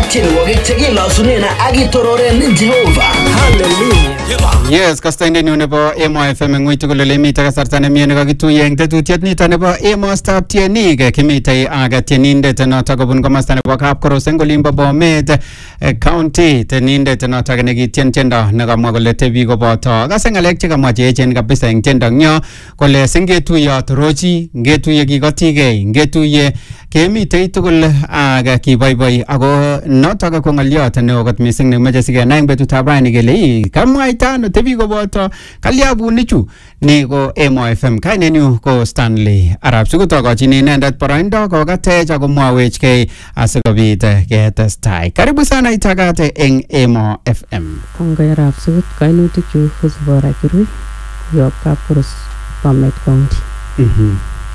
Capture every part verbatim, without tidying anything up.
tienwogik chekilosunen ak itororen Jehovah. Hallelujah. Yes, kastainde nyo nebo Emo F M ngui tugul ole mite kasarta ne miene kakituye eng tetutiet nito nebo Emo Stab tienik kimite aga tienindet noto kobun komasta nebo Kapkoros eng olimbo Bomet County. Tienindet noto ne kitien tiendo ne kamwa kole tebi koboto kase ngalek che kamwa che echen kabisa eng tiendo nyo kole singetuye torochi ngetuye kikotigei ngetuye kemite tugul aga kiboiboi ako noto ko ngaliot ne okot mising ne meje sigenai betutab raini kele kamwaitano tebi koboto kaliabunichu ni ko Emo F M. Kainenyu ko Stanley Arab sikutokochini inendet boroindo kokatech akomwawechkei asikobit ketestai. Karibu sana itagate eng Emo F M. Kongoi Arab sikut kainutik chu ko Zipporah Kirui yob Kapkoros Bomet County. Mhm.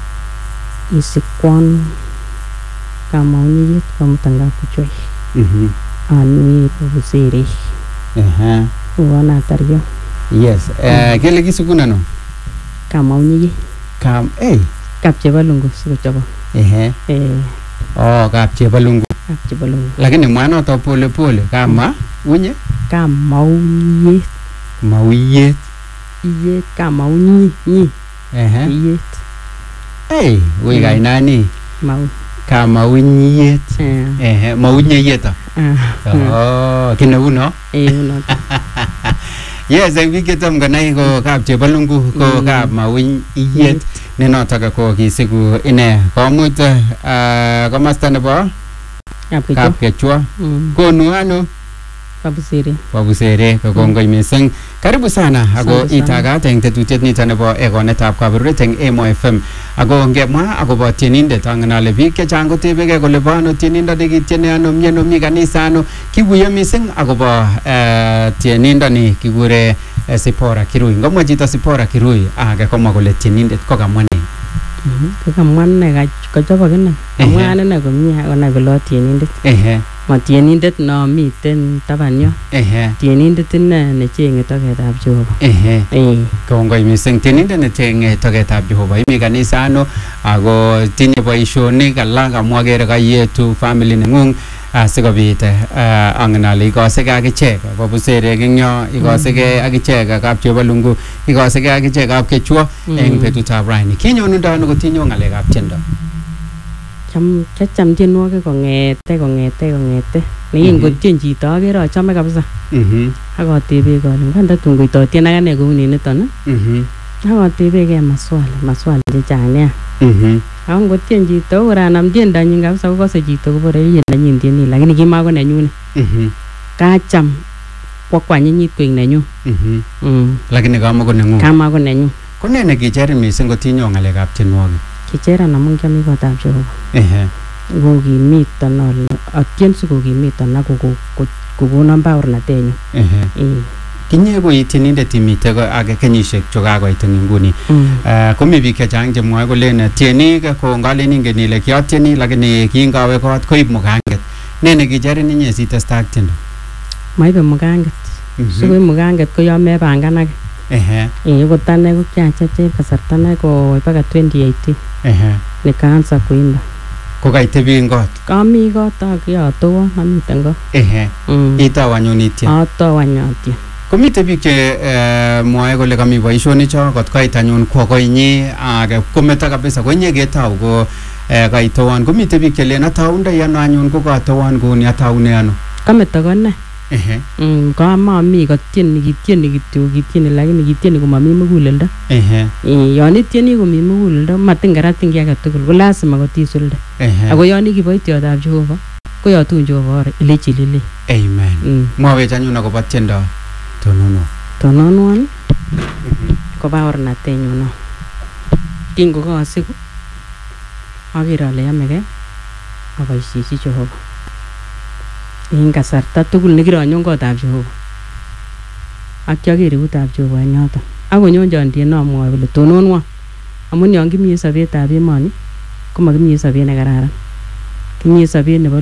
Isikwan kamauniyet kamutanga kuchoi. Mhm. Anwi Busiri. Aha. Wana taryo. Yes. Eh kele kisukuna no. Kamauniyet. Kam eh Kap Chebalungu sikuchobo. ehe. Eh Oh, kap Chebalungu. Kap Chebalungu. Lakini mwana to pole pole kama unye Kamauniyet. mawiyet. Iyet kamaunyi nyi. Ehe. Iyet. Eh, we Mm. gainani Mau. kama unyiyet. Eh. Ehe, maunyiyeta. Ah. Oh, kina uno. Eh uno. Yes, eng biik chetom konai ko kap Chebalungu ko Mm. kap maunyiyet ne notok ko kisiku ine komuch uh, komasta nebo Kap kap Kicho. Kechwa Mm. konu ano Babusiri. Babusere ko kongoi mising. Karibu sana ako Asante sana. itagat eng tetutiet nito nebo egonetab kaberuret eng Emo F M. Ako ngemwa akobo tienindet angen biik chechang kotebegei kole bano tienindet nekitiene ano mieno mi kanisa ano kikuye mising akobo uh, tienindoni kikure uh, Zipporah Kirui. Ngomwa chito Zipporah Kirui age komwa kole tienindet ko kamwa ne. Kakamwa ne kachobo kine. Kamwa Ehe. ane komie akonai kole tienindet. Ehe. Ma tienindet no miten taban yo. Ehe. Tienindet ine nechenge togetab Jehova. Ehe. Eh. Kongoi mising. Tienindet nechenge togetab Jehova imi kanisa ano ako tinye boisionik alak amwa kere kayetu family nengung asikobit uh, angen ale ikosege akichek Babusere eng yo ikosege akichek kap Chebalungu ikosege akichek kap Kechwa eng betutab raini. Kinyonundo ano kotinyo ngalekab tiendo? Cham chacham tienwogik kongete kongete kongete. Nekin kotien chito akere achame kabisa. Mhm. Akatebe kole nganda tun koitotien akane kou niton. Mhm. Akatebegei maswali, maswali chechang nia. Mhm. Ako ngotien chito koranam tiendonyin kabisa kokase chito kobore iye nenyin tieni lakini kimako nenyune. Mhm. Kacham kwakwanyinyit koek nenyu. Mhm. Mm. Lakini kama ko nengung. Kamako nenyu. Ko ne nekicherin mising kotinyo ngalekab tienwogik? Kicheran amun kiami kotab Jehova. Ehe. Kokimiton ale atien sikokimiton ak kokonon baornatenyu. Ehe. Eh. Kinye ko tienindet imite age kenyisiek cho kakoit eng nguni. Eh komi biik chechang chemwoe kolen tienik ko ngalen ingen ile kiatieni lakini kingawe kot koib muganget. Ne nekicherin inye sitestai ak tiendo? Maibe muganget. Sikoib muganget ko yo mepanganake. Ehe. Eh ko tane ko kiachache kasarta ne ko mpaka twenty eighteen. Ehe. Nikaanza kuimba. Ko kaitebi eng kot? Kami kot ak yatowo amiten ko. Ehe. Itau anyun itien? Atau anyun atien. Komite biik che mwoe kole kami boisionik cho kot koit anyun kwo koinyi ak kometo kabisa koinye ketau ko kaitowon. Komite biik che len ataundoi ano anyun ko katowon kouni ataune ano? Kameto kone. Ehe. Mm, kamami kotieni kitieni kityo kitieni lakini kitieni komami muguleldo. Ehe. Eh yon itieni komi muguleldo matin karatin ki age tugul ko lazima kotisulde. Ehe. Ako yon ikiboitiotab Jehova ko yotun Jehova ore ile chilili. Amen. Mm. Mwawech anyun akobo tiendo tonono. Tononwon ko baornatenyu no. Kingo kasiku akere ale yamege aboisiechi Jehova. Eng kasarta tugul nekironyon kotab Jehova. Ak kiakere utab Jehova eng yoto. Akonyonjon tieno amwoe kole tononwon. Amun yon kimie sobetab emoni ko makimie sobet ne kararan. Kimie sobet nebo